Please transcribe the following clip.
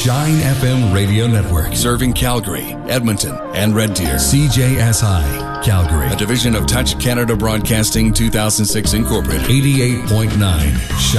Shine FM Radio Network, serving Calgary, Edmonton, and Red Deer. CJSI, Calgary, a division of Touch Canada Broadcasting 2006 Incorporated. 88.9 Shine.